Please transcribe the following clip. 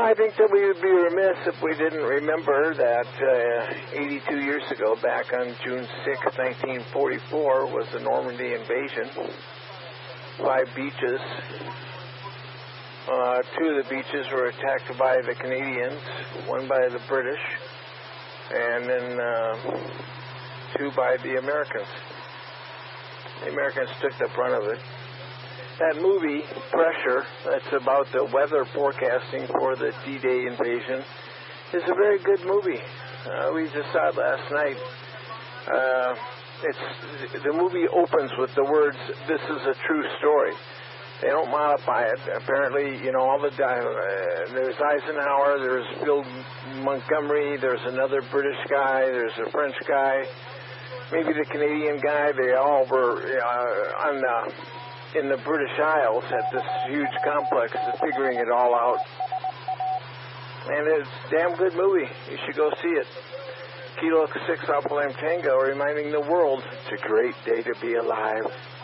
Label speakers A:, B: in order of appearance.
A: I think that we would be remiss if we didn't remember that 82 years ago, back on June 6, 1944, was the Normandy invasion. 5 beaches. 2 of the beaches were attacked by the Canadians, 1 by the British, and then 2 by the Americans. The Americans took the brunt of it. That movie, Pressure, that's about the weather forecasting for the D-Day invasion, is a very good movie. We just saw it last night. The movie opens with the words, "This is a true story." They don't modify it. Apparently, all the there's Eisenhower, there's Phil Montgomery, there's another British guy, there's a French guy, maybe the Canadian guy. They all were in the British Isles at this huge complex, figuring it all out. And it's a damn good movie. You should go see it. Kilo 6 Alpha Lamb Tango, reminding the world it's a great day to be alive.